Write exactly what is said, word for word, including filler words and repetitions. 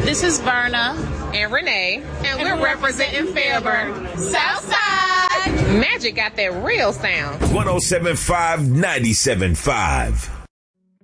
This is Verna. And Renee. And, and we're, we're representing Fairburn. Southside. Magic got that real sound. one oh seven point five, ninety-seven point five.